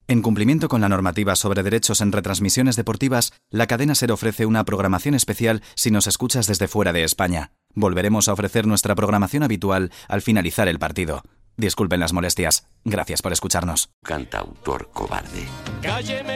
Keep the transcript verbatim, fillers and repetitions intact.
En cumplimiento con la normativa sobre derechos en retransmisiones deportivas, la cadena SER ofrece una programación especial si nos escuchas desde fuera de España. Volveremos a ofrecer nuestra programación habitual al finalizar el partido. Disculpen las molestias. Gracias por escucharnos. Cantautor cobarde.